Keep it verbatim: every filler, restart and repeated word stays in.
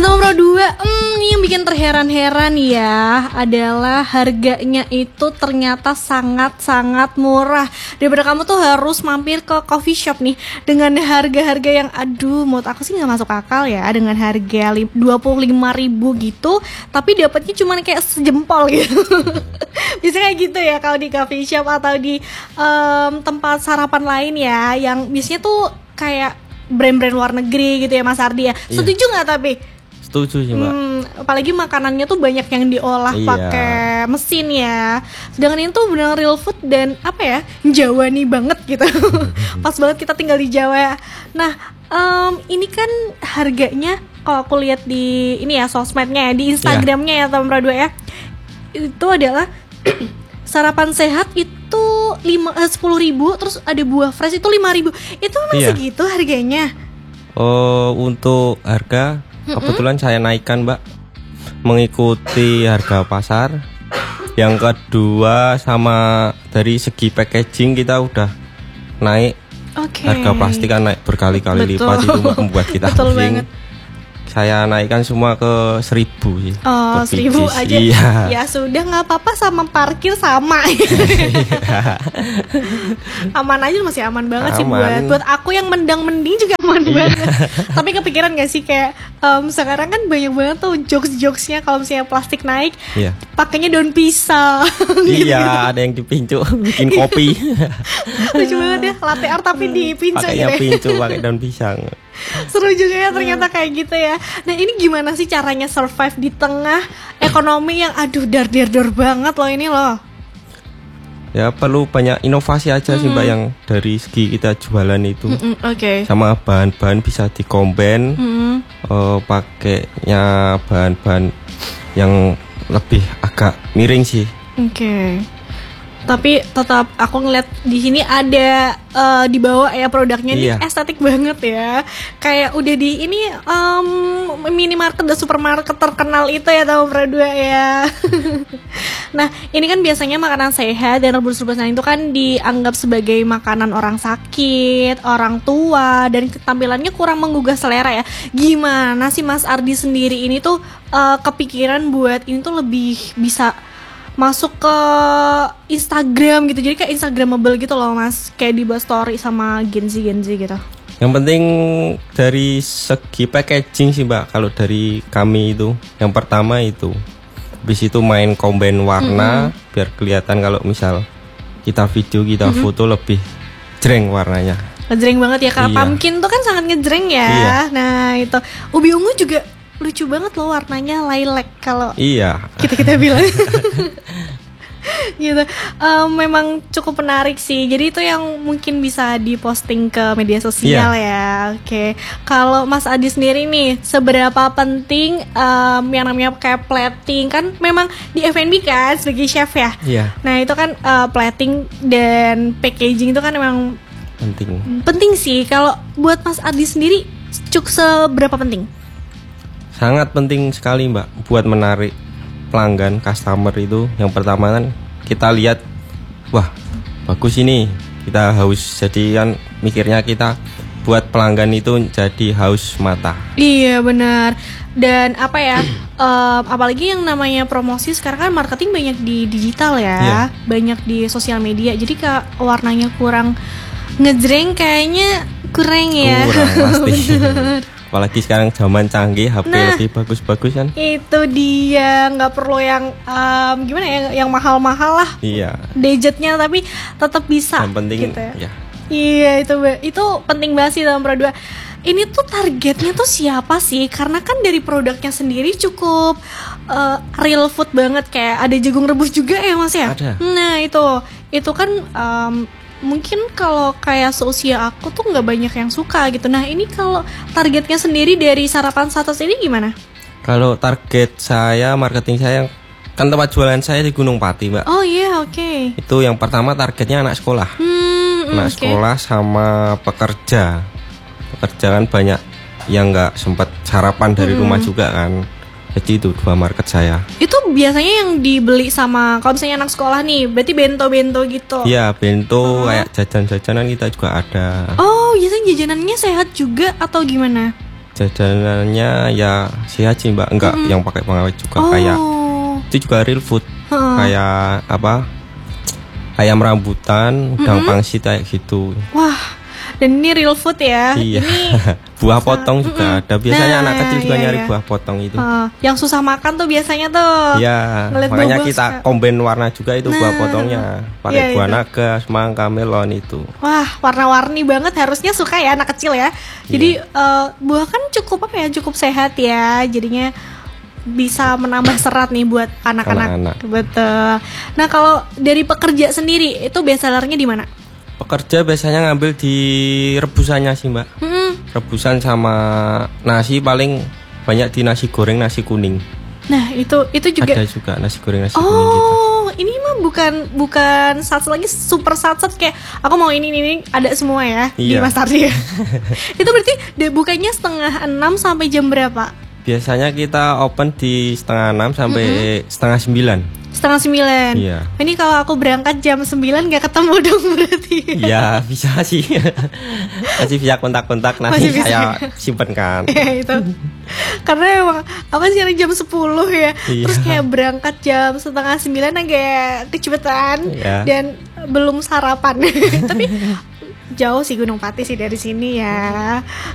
nomor dua, hmm, ini yang bikin terheran-heran ya adalah harganya itu ternyata sangat-sangat murah. Daripada kamu tuh harus mampir ke coffee shop nih dengan harga-harga yang aduh menurut aku sih nggak masuk akal ya, dengan harga dua puluh lima ribu gitu, tapi dapatnya cuma kayak sejempol gitu. Biasanya kayak gitu ya kalau di coffee shop atau di um, tempat sarapan lain ya, yang biasanya tuh kayak brand-brand luar negeri gitu ya Mas Ardi ya. Setuju nggak tapi? Setuju sih Mbak. Hmm, apalagi makanannya tuh banyak yang diolah Iya. pakai mesin ya. Sedangkan ini tuh benar real food dan apa ya, Jawani banget gitu. Pas banget kita tinggal di Jawa. Nah, um, ini kan harganya kalau aku lihat di ini ya sosmednya ya, di Instagramnya ya teman dua ya, itu adalah sarapan sehat itu lima sepuluh ribu, terus ada buah fresh itu lima ribu. Itu memang Iya. segitu harganya? Oh, untuk harga kebetulan saya naikkan Mbak, mengikuti harga pasar. Yang kedua sama dari segi packaging kita udah naik. Oke. Harga plastik kan naik berkali-kali lipat, itu membuat kita Betul pusing. banget. Saya naikkan semua ke seribu sih. Oh, per seribu biji. aja. Iya. Ya sudah, nggak apa-apa, sama parkir sama. Aman aja, masih aman banget sih Aman. buat buat aku yang mendang-mending juga aman banget. Tapi kepikiran gak sih kayak um, sekarang kan banyak banget tuh jokes-jokesnya kalau misalnya plastik naik, Iya. pakainya daun pisang. Iya, ada yang dipincu bikin kopi. Lucu banget ya, latte art tapi dipincu Pakainya gitu ya. pincu pakai daun pisang. Seru juga ya ternyata kayak gitu ya. Nah ini gimana sih caranya survive di tengah ekonomi yang aduh dar-dar-dar banget loh ini loh. Ya perlu banyak inovasi aja sih Mbak, yang dari segi kita jualan itu. Mm-mm, Oke. Sama bahan-bahan bisa dikomben, Mm-mm. eh, pakainya bahan-bahan yang lebih agak miring sih. Oke. Tapi tetap aku ngeliat di sini ada eh, di bawah ya produknya Iya. nih estetik banget ya. Kayak udah di ini um, minimarket dan supermarket terkenal itu ya tahu dua ya. Nah ini kan biasanya makanan sehat dan rebus-rebusan itu kan dianggap sebagai makanan orang sakit, orang tua, dan tampilannya kurang menggugah selera ya. Gimana sih Mas Ardi sendiri ini tuh eh, kepikiran buat ini tuh lebih bisa masuk ke Instagram gitu, jadi kayak Instagramable gitu loh Mas, kayak dibuat story sama Gen Z Gen Z gitu. Yang penting dari segi packaging sih Mbak, kalau dari kami itu yang pertama itu, habis itu main komben warna, mm-hmm. biar kelihatan kalau misal kita video kita mm-hmm. foto lebih jreng warnanya. Ngejreng banget ya, karena Iya. pumpkin tuh kan sangat ngejreng ya. Iya. Nah itu ubi ungu juga lucu banget loh warnanya, lilac kalau Iya. kita kita bilang. Gitu. Um, memang cukup menarik sih. Jadi itu yang mungkin bisa diposting ke media sosial ya. Oke. Kalau Mas Adi sendiri nih, seberapa penting um, yang namanya kayak plating, kan memang di F and B kan sebagai chef ya. Iya. Nah itu kan uh, plating dan packaging itu kan memang Penting. penting sih. Kalau buat Mas Adi sendiri, cukup seberapa penting? Sangat penting sekali Mbak buat menarik pelanggan, customer itu. Yang pertama kan kita lihat, wah bagus ini, kita haus. Jadi kan mikirnya kita buat pelanggan itu jadi haus mata. Iya benar. Dan apa ya, um, apalagi yang namanya promosi sekarang kan marketing banyak di digital ya, Iya. banyak di sosial media. Jadi kak warnanya kurang ngejreng kayaknya kurang ya. Kurang pasti. Bener. Apalagi sekarang zaman canggih, H P Nah, lebih bagus-bagus kan. Itu dia, nggak perlu yang um, gimana ya, yang mahal-mahal lah Iya. gadgetnya, tapi tetap bisa. Yang penting gitu ya. ya. Iya itu itu penting banget sih dalam produk. Ini tuh targetnya tuh siapa sih? Karena kan dari produknya sendiri cukup uh, real food banget, kayak ada jagung rebus juga ya Mas ya. Ada. Nah itu itu kan um, mungkin kalau kayak seusia aku tuh nggak banyak yang suka gitu. Nah ini kalau targetnya sendiri dari sarapan satas ini gimana? Kalau target saya, marketing saya, kan tempat jualan saya di Gunung Pati Mbak. Oh iya oke. Okay. Itu yang pertama targetnya anak sekolah. Hmm, Anak okay. sekolah sama pekerja. Pekerja kan banyak yang nggak sempat sarapan dari hmm. rumah juga kan. Jadi itu dua market saya. Itu biasanya yang dibeli sama, kalau misalnya anak sekolah nih, berarti bento-bento gitu. Iya, bento, Oh. kayak jajan-jajanan kita juga ada. Oh, biasanya jajanannya sehat juga atau gimana? Jajanannya ya sehat sih mbak, enggak Mm-mm. yang pakai pengawet juga. Oh. Kayak itu juga real food. Heeh. Kayak apa, ayam rambutan, udang Mm-mm. pangsit kayak gitu. Wah, dan ini real food ya. Iya. Ini Buah potong juga Mm-mm. ada. Biasanya Nah, anak kecil juga iya, nyari iya. buah potong itu. Heeh, yang susah makan tuh biasanya tuh. Iya, Ngeliat makanya buah-buah kita suka. combine warna juga itu buah Nah, potongnya. Pakai iya, buah itu. naga, semangka, melon itu. Wah, warna-warni banget, harusnya suka ya anak kecil ya. Jadi eh, buah kan cukup apa ya, cukup sehat ya. Jadinya bisa menambah serat nih buat anak-anak. Anak-anak. Betul. Nah, kalau dari pekerja sendiri itu best sellernya di mana? Pekerja biasanya ngambil di rebusannya sih mbak. Hmm. Rebusan sama nasi, paling banyak di nasi goreng, nasi kuning. Nah, itu itu juga. Ada juga nasi goreng, nasi kuning gitu. Oh, ini mah bukan bukan satset lagi, super satset kayak aku mau ini ini, ini ada semua ya di Iya. Mas Tardi ya. Itu berarti de- bukanya setengah enam sampai jam berapa? Biasanya kita open di setengah enam sampai setengah sembilan. Setengah sembilan. Iya. Ini kalau aku berangkat jam sembilan gak ketemu dong berarti. Ya bisa sih. Masih bisa kontak-kontak, nanti Masih bisa. saya simpen kan. Ya itu. Karena emang aku kan siaran jam sepuluh ya. Iya. Terus kayak berangkat jam setengah sembilan agak kecepetan Iya. dan belum sarapan. Tapi jauh sih Gunung Pati sih dari sini ya.